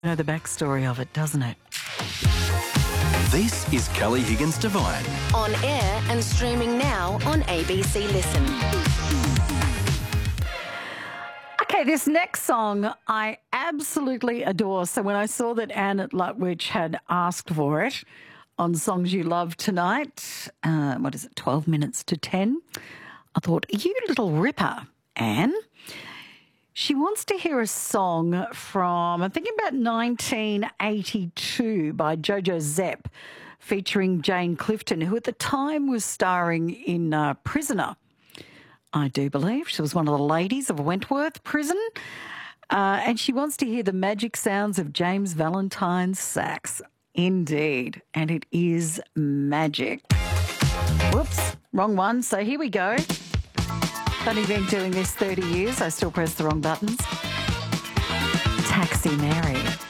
Know the backstory of it, doesn't it? This is Kelly Higgins Divine. On air and streaming now on ABC Listen. Okay, this next song I absolutely adore. So when I saw that Anne at Lutwich had asked for it on Songs You Love Tonight, 12 minutes to 10, I thought, you little ripper, Anne. She wants to hear a song from, I'm thinking about 1982 by Jojo Zepp, featuring Jane Clifton, who at the time was starring in Prisoner, I do believe. She was one of the ladies of Wentworth Prison. And she wants to hear the magic sounds of James Valentine's sax. Indeed. And it is magic. Whoops, wrong one. So here we go. Only been doing this 30 years. I still press the wrong buttons. Taxi Mary.